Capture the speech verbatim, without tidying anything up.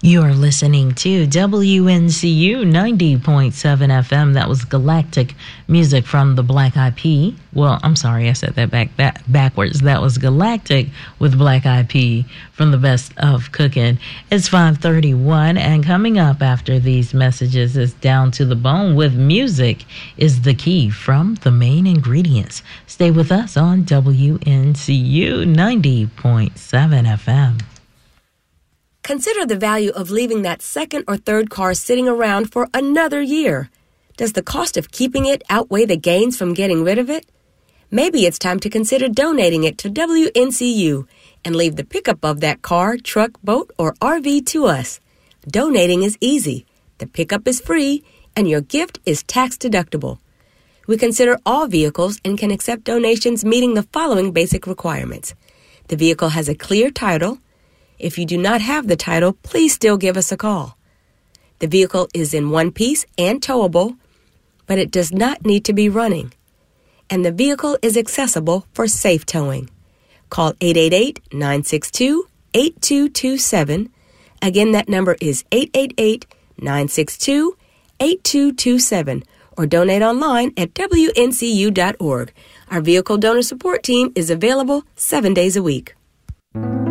You're listening to W N C U ninety point seven F M. That was Galactic music from the Black Eyed Peas. Well, I'm sorry, I said that back that backwards. That was Galactic with Black Eyed Peas from the Best of Cooking. It's five thirty-one, and coming up after these messages is Down to the Bone with Music is the Key from The Main Ingredients. Stay with us on W N C U ninety point seven F M. Consider the value of leaving that second or third car sitting around for another year. Does the cost of keeping it outweigh the gains from getting rid of it? Maybe it's time to consider donating it to W N C U and leave the pickup of that car, truck, boat, or R V to us. Donating is easy, the pickup is free, and your gift is tax deductible. We consider all vehicles and can accept donations meeting the following basic requirements. The vehicle has a clear title. If you do not have the title, please still give us a call. The vehicle is in one piece and towable, but it does not need to be running. And the vehicle is accessible for safe towing. Call eight eight eight, nine six two, eight two two seven. Again, that number is eight eight eight, nine six two, eight two two seven. Or donate online at W N C U dot org. Our vehicle donor support team is available seven days a week.